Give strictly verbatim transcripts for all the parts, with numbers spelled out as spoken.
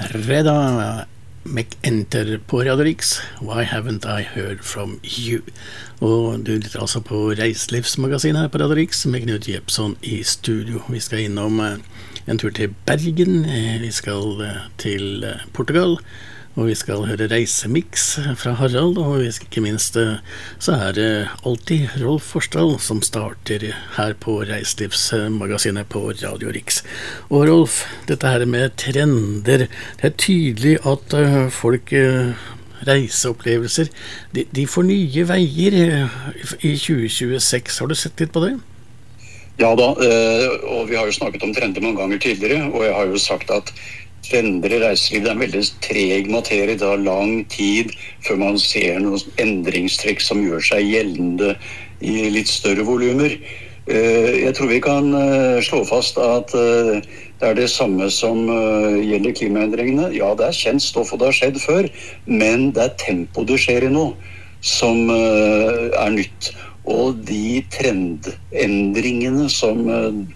Fredag McEnter på Radio Rix. Why haven't I heard from you? Og du lytter altså på Reiselivsmagasinet her på Radio Rix med Knut Jepson i studio. Vi skal innom en tur til Bergen, vi skal til Portugal, og vi skal høre reisemix fra Harald, og ikke minst så er det alltid Rolf Forstall som starter her på Reiselivsmagasinet på Radio Rix. Og Rolf, dette her med trender, det er tydelig at folk reiseopplevelser, de, de får nye veier i tjue tjueseks. Har du sett litt på det? Ja da, og vi har jo snakket om trender mange ganger tidligere, og jeg har jo sagt at trender i reiseliv, det er en veldig treg materie, det tar lang tid før man ser noen endringstrekk som gjør seg gjeldende i litt større volumer. Jeg tror vi kan slå fast at det er det samme som gjelder klimaendringene. Ja, det er kjent stoff, og det har skjedd før, men det er tempo det skjer i nå som er nytt. Og de trendendringene som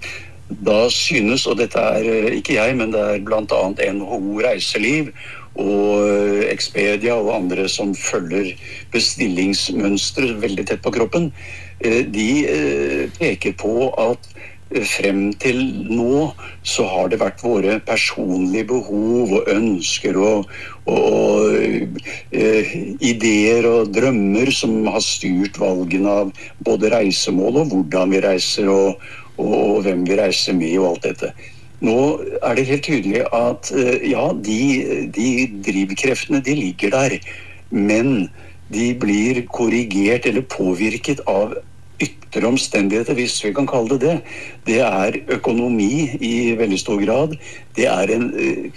da synes, og dette er ikke jeg, men det er blant annet N H O Reiseliv og Expedia og andre som følger bestillingsmønstre veldig tett på kroppen, de peker på at frem til nå så har det vært våre personlige behov og ønsker og, og, og eh, ideer og drømmer som har styrt valgene av både reisemål og hvordan vi reiser og og hvem vi reiser med og alt dette. Nå er det helt tydelig at ja, de, de drivkreftene de ligger der, men de blir korrigert eller påvirket av ytre omstendigheter, hvis vi kan kalle det det. Det er økonomi i veldig stor grad. Det er en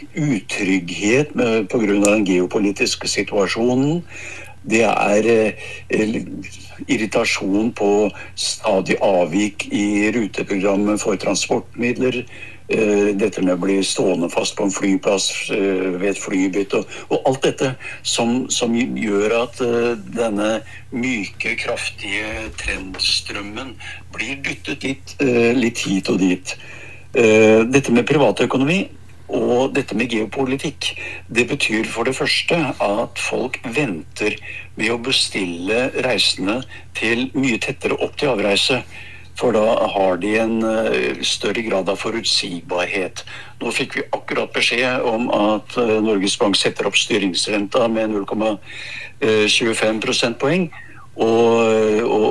utrygghet med, på grunn av den geopolitiske situasjonen. Det er eh, irritasjon på stadig avvik i ruteprogrammet for transportmidler. Eh, dette med å bli stående fast på en flyplass eh, ved et flybytte. Og, og alt dette som, som gjør at eh, denne myke, kraftige trendstrømmen blir dyttet litt, eh, litt hit og dit. Eh, dette med privatøkonomi og dette med geopolitikk, det betyr for det første at folk venter med å bestille reisene til mye tettere opp til avreise, for da har de en større grad av forutsigbarhet. Nå fikk vi akkurat beskjed om at Norges Bank setter opp styringsrenta med null komma tjuefem prosentpoeng, og, og,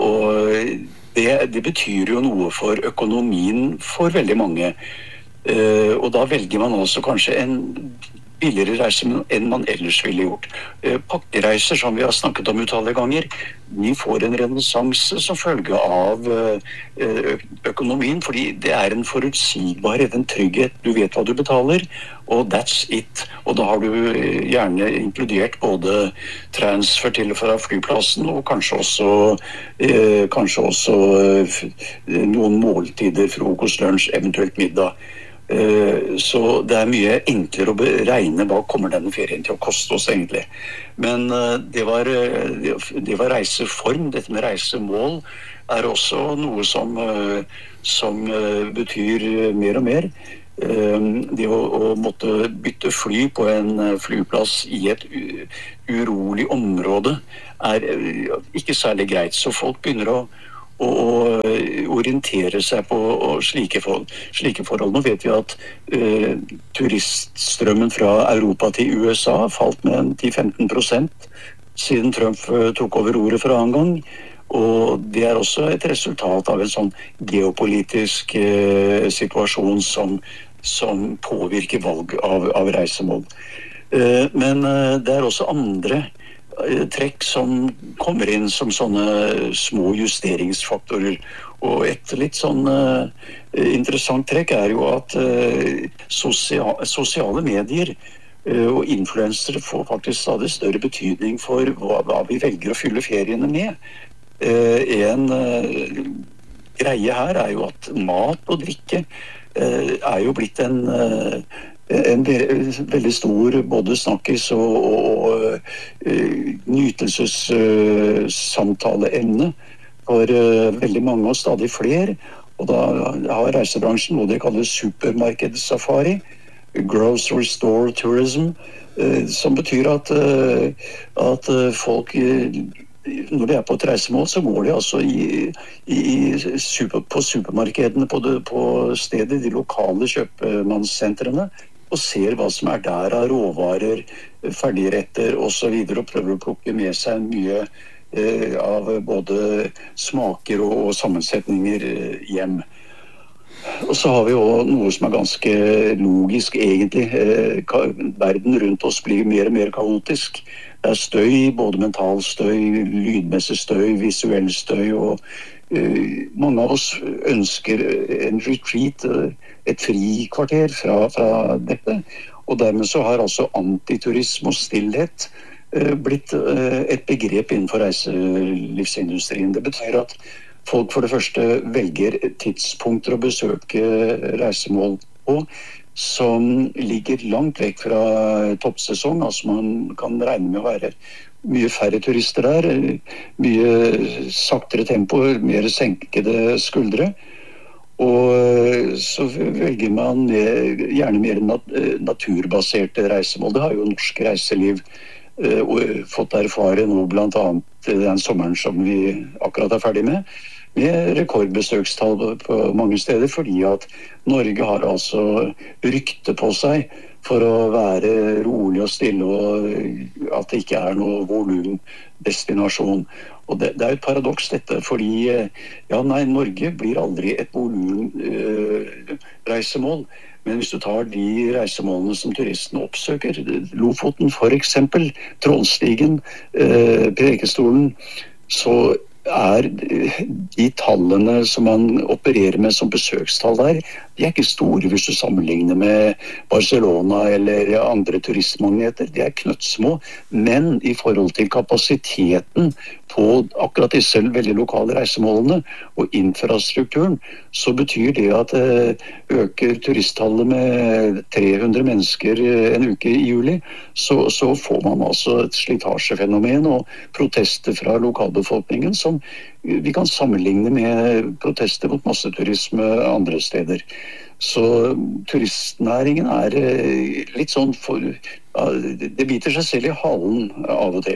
og det, det betyr jo noe for økonomien for veldig mange. Uh, og da velger man også kanskje en billigere reise enn man ellers ville gjort. Uh, pakkereiser, som vi har snakket om utallige ganger, de får en renessanse som følge av uh, økonomien, fordi det er en forutsigbarhet, en trygghet. Du vet hva du betaler, og that's it. Og da har du uh, gjerne inkludert både transfer til og fra flyplassen, og kanskje også, uh, kanskje også uh, noen måltider, frokost, lunsj, eventuelt middag. Så det er mye enklere å beregne hva kommer denne ferien til å koste oss egentlig. Men det var, det var reiseform, dette med reisemål er også noe som, som betyr mer og mer. Det å, å måtte bytte fly på en flyplass i et urolig område er ikke særlig greit, så folk begynner å og orientere seg på slike forhold. slike forhold. Nå vet vi at uh, turiststrømmen fra Europa til U S A falt med ti til femten prosent siden Trump uh, tok over ordet for annen gang, og det er også et resultat av en sånn geopolitisk uh, situasjon som, som påvirker valg av, av reisemål. Uh, men uh, det er også andre trekk som kommer inn som sånne små justeringsfaktorer. Og et litt sånn uh, interessant trekk er jo at uh, sosia- sosiale medier uh, og influensere får faktisk stadig større betydning for hva, hva vi velger å fylle feriene med. Uh, en uh, greie her er jo at mat og drikke uh, er jo blitt en uh, en veldig stor både snakkis og, og, og uh, nytelsessamtaleemne uh, for uh, veldig mange og stadig flere. Og da har reisebransjen noe de kaller supermarkedssafari, grocery store tourism, eh, som betyr at, eh, at folk når de er på et reisemål, så går de altså i, i super, på supermarkedene på, det, på stedet, de lokale kjøpmannssentrene, og ser hva som er der av råvarer, ferdigretter og så videre, og prøver å plukke med seg mye eh, av både smaker og, og sammensetninger eh, hjem. Og så har vi jo noe som er ganske logisk egentlig. Eh, verden rundt oss blir mer og mer kaotisk. Det er støy, både mental støy, lydmessig støy, visuell støy, og uh, mange av oss ønsker en retreat, uh, et frikvarter fra, fra dette. Og dermed så har altså antiturisme og stillhet uh, blitt uh, et begrep innenfor reiselivsindustrien. Det betyr at folk for det første velger tidspunkter å besøke reisemål på, som ligger langt vekk fra toppsesong, altså man kan regne med å være mye færre turister der, mye saktere tempo, mer senkede skuldre, og så velger man gjerne mer nat- naturbaserte reisemål. Det har jo norsk reiseliv uh, fått erfare nå, blant annet den sommeren som vi akkurat er ferdig med, med rekordbesøkstall på mange steder, fordi at Norge har altså rykte på seg for å være rolig og stille, og at det ikke er noe volumdestinasjon. Og det, det er et paradoks dette, fordi ja, nei, Norge blir aldri et volumreisemål, men hvis du tar de reisemålene som turistene oppsøker, Lofoten for eksempel, Trollstigen, eh, Prekestolen, så er de tallene som man opererer med som besøkstall der, de er ikke store hvis du sammenligner med Barcelona eller andre turistmagneter. De er knøttsmå, men i forhold til kapasiteten på akkurat disse veldig lokale reisemålene og infrastrukturen, så betyr det at det øker turisttallet med tre hundre mennesker en uke i juli, så, så får man altså et slitasjefenomen og protester fra lokalbefolkningen som vi kan sammenligne med protester mot masseturisme andre steder. Så turistnæringen er litt sånn for, det biter seg selv i halen av og til.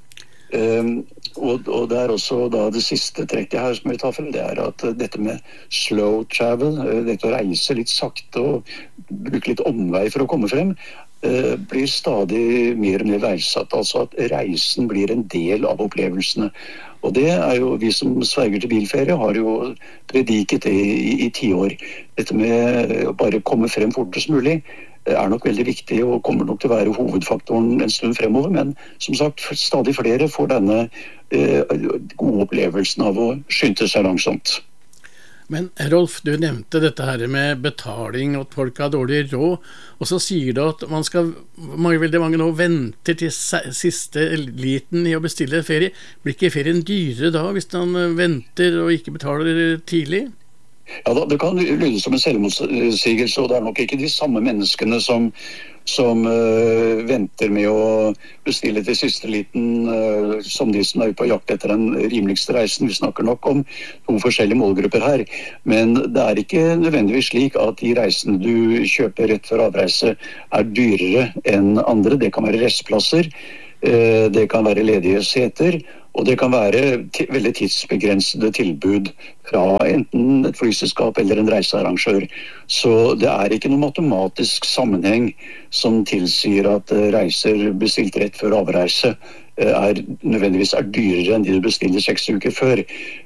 Um, og, og det er også da det siste trekket her som jeg tar frem, det er at dette med slow travel, dette å reise litt sakte og bruke litt omvei for å komme frem, uh, blir stadig mer og mer verdsatt. Altså at reisen blir en del av opplevelsene. Og det er jo, vi som sverger til bilferie har jo prediket det i, i ti år. Dette med å bare komme frem fortest mulig er nok veldig viktig og kommer nok til å være hovedfaktoren en stund fremover, men som sagt, stadig flere får denne eh, gode opplevelsen av å skynde seg langsomt. Men Rolf, du nevnte dette her med betaling og at folk har dårlig råd, og så sier du at man skal, mange, veldig mange nå venter til siste liten i å bestille ferie. Blir ikke ferien dyrere da hvis man venter og ikke betaler tidlig? Ja, da, det kan lyde som en selvmotsigelse, og det er nok ikke de samme menneskene som, som uh, venter med å bestille til siste liten uh, som de som er på jakt etter den rimeligste reisen. Vi snakker nok om to forskjellige målgrupper her, men det er ikke nødvendigvis slik at de reisene du kjøper rett før avreise er dyrere enn andre. Det kan være restplasser, uh, det kan være ledige seter, og det kan være t- veldig tidsbegrensede tilbud fra enten et flyselskap eller en reisearrangør. Så det er ikke noen matematisk sammenheng som tilsier at reiser bestilt rett før avreise er nødvendigvis er dyrere enn de du bestiller seks uker før.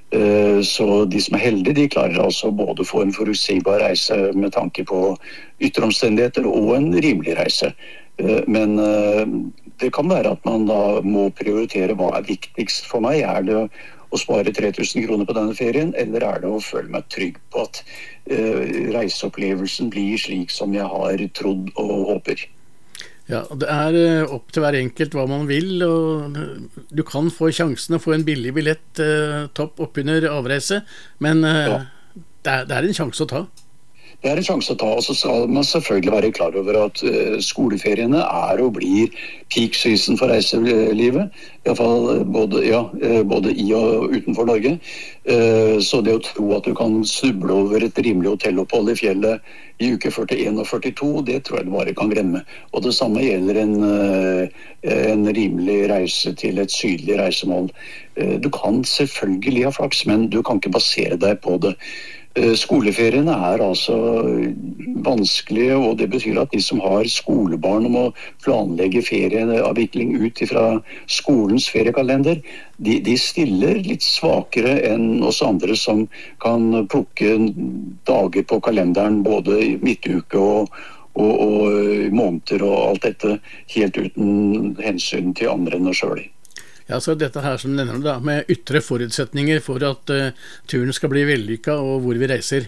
Så de som er heldige, de klarer altså både å få en forutsigbar reise med tanke på ytre omstendigheter og en rimelig reise. Men det kan være at man da må prioritere hva er viktigst for meg. Er det å spare tre tusen kroner på denne ferien, eller er det å føle meg trygg på at uh, reiseopplevelsen blir slik som jeg har trodd og håper? Ja, det er opp til hver enkelt hva man vil, og du kan få sjansen å få en billig billett uh, topp oppunder avreise, men uh, ja. det, er, det er en sjanse å ta. Det er en sjanse å ta, og så skal man selvfølgelig være klar over at uh, skoleferiene er og blir peak season for reiselivet. I hvert fall både, ja, både i og utenfor Norge. Uh, så det å tro at du kan snuble over et rimelig hotellopphold i fjellet i uke førtien og førtito, det tror jeg du bare kan glemme. Og det samme gjelder en, uh, en rimelig reise til et sydlig reisemål. Uh, du kan selvfølgelig ha flaks, men du kan ikke basere deg på det. Skoleferiene er altså vanskelige, og det betyr at de som har skolebarn og må planlegge ferieavvikling ut fra skolens feriekalender, de, de stiller litt svakere enn oss andre som kan plukke dager på kalenderen både i midtuke og, og, og måneder og alt dette, helt uten hensyn til andre enn oss selv. Ja, så dette her som nevner da, med ytre forutsetninger for at uh, turen skal bli vellykka, og hvor vi reiser.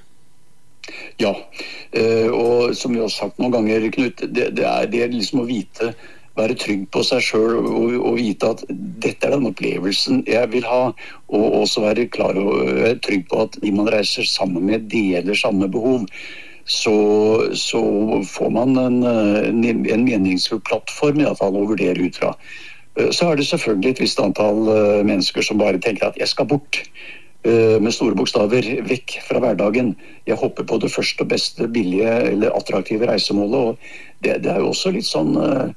Ja, uh, og som vi har sagt noen ganger, Knut, det, det, er, det er liksom å vite, være trygg på seg selv, og, og vite at dette er den opplevelsen jeg vil ha, og også være klar og være trygg på at de man reiser sammen med deler samme behov. Så, så får man en, en, en meningsfull plattform i hvert fall å vurdere ut fra. Så er det selvfølgelig et visst antall uh, mennesker som bare tenker at jeg skal bort uh, med store bokstaver, vekk fra hverdagen. Jeg hopper på det første, beste, billige eller attraktive reisemålet, og det, det er jo også litt sånn uh,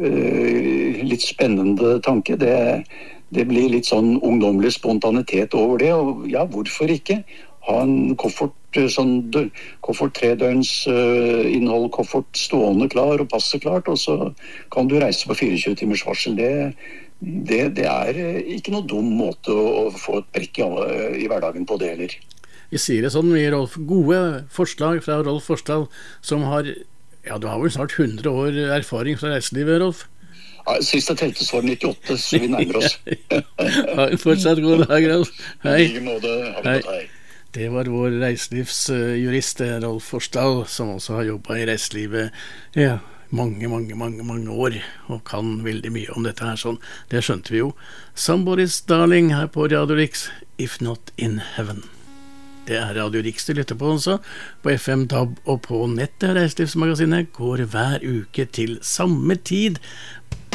uh, litt spennende tanke. Det, det blir litt sånn ungdommelig spontanitet over det, og ja, hvorfor ikke? Ha en koffert, sånn koffert tredøgns uh, innhold, koffert stående klar og passe klart, og så kan du reise på tjuefire timers varsel. Det, det, det er ikke noe dum måte å, å få et brekk i, i hverdagen på det heller. Vi sier det sånn, vi Rolf, gode forslag fra Rolf Forsdal, som har, ja, du har vel snart hundre år erfaring fra reiselivet, Rolf? Ja, siste teltes var nittiåtte, så vi nærmer oss. Ha en fortsatt god dag, Rolf. Hei. I like måte, ha det godt, hei. Det var vår reiselivsjurist Rolf Forsdal, som også har jobbet i reiselivet ja, mange, mange, mange, mange år, og kan veldig mye om dette her sånn. Det skjønte vi jo. Somebody's Darling her på Radio Rix, If Not In Heaven. Det er Radio Rix du lytter på også, på F M, D A B og på nettet. Reiselivsmagasinet går hver uke til samme tid